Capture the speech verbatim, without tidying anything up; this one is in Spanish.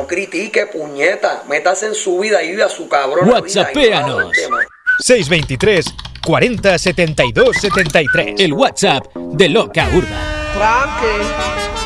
no critique, puñeta. Métase en su vida y vive a su cabrón. WhatsAppéanos. seis veintitrés, cuarenta, setenta y dos, setenta y tres. El WhatsApp de Loca Urba. Tranqui.